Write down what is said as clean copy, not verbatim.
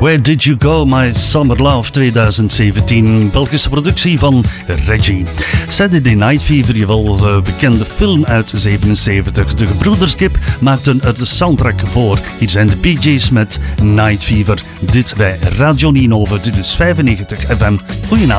Where Did You Go, My Summer Love 2017. Belgische productie van Reggie. Saturday Night Fever, je wel bekende film uit 77. De gebroeders Gibb maakten er de soundtrack voor. Hier zijn de Bee Gees met Night Fever. Dit bij Radio Ninove. Dit is 95 FM. Goedenavond.